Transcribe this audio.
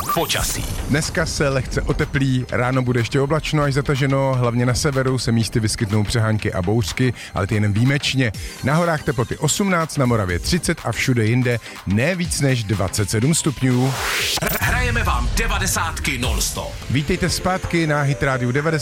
počasí. Dneska se lehce oteplí, ráno bude ještě oblačno až zataženo, hlavně na severu se místy vyskytnou přehánky a bouřky, ale ty jen výjimečně. Na horách teploty 18, na Moravě 30 a všude jinde ne víc než 27 stupňů. Hrajeme vám 90 non-stop. Vítejte zpátky na Hit Radio 90.